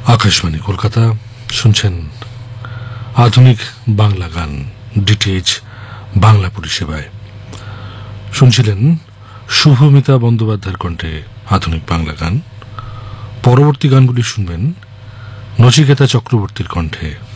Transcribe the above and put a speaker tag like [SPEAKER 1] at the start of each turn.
[SPEAKER 1] আকাশবাণী কলকাতা, শুনছেন আধুনিক বাংলা গান ডিটিএইচ বাংলা পরিষেবায়। শুনছিলেন শুভমিতা বন্দ্যোপাধ্যায়ের কণ্ঠে আধুনিক বাংলা গান। পরবর্তী গানগুলি শুনবেন নচিকেতা চক্রবর্তীর কণ্ঠে